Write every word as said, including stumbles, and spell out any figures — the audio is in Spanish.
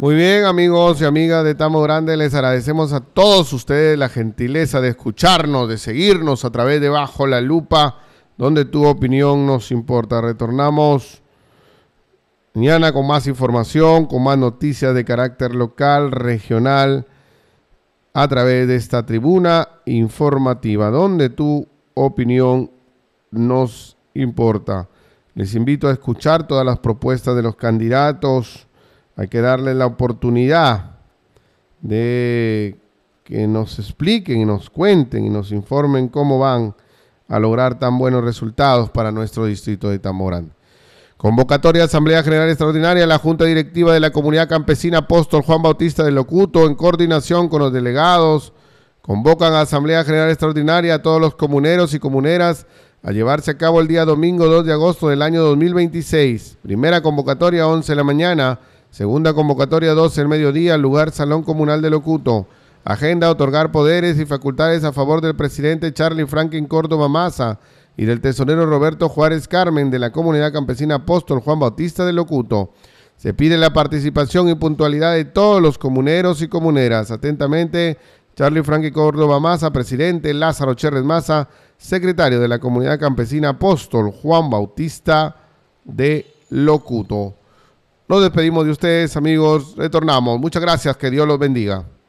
Muy bien, amigos y amigas de Tamo Grande, les agradecemos a todos ustedes la gentileza de escucharnos, de seguirnos a través de Bajo la Lupa, donde tu opinión nos importa. Retornamos mañana con más información, con más noticias de carácter local, regional, a través de esta tribuna informativa, donde tu opinión nos importa. Les invito a escuchar todas las propuestas de los candidatos. Hay que darles la oportunidad de que nos expliquen y nos cuenten y nos informen cómo van a lograr tan buenos resultados para nuestro distrito de Tamo Grande. Convocatoria de Asamblea General Extraordinaria. La Junta Directiva de la Comunidad Campesina Apóstol Juan Bautista de Locuto, en coordinación con los delegados, convocan a Asamblea General Extraordinaria a todos los comuneros y comuneras a llevarse a cabo el día domingo dos de agosto del año dos mil veintiséis. Primera convocatoria, once de la mañana. Segunda convocatoria, doce del mediodía, lugar Salón Comunal de Locuto. Agenda: otorgar poderes y facultades a favor del presidente Charlie Franklin Córdoba Maza y del tesorero Roberto Juárez Carmen de la Comunidad Campesina Apóstol Juan Bautista de Locuto. Se pide la participación y puntualidad de todos los comuneros y comuneras. Atentamente, Charlie Franklin Córdoba Maza, presidente; Lázaro Cherres Maza, secretario de la Comunidad Campesina Apóstol Juan Bautista de Locuto. Nos despedimos de ustedes, amigos. Retornamos. Muchas gracias. Que Dios los bendiga.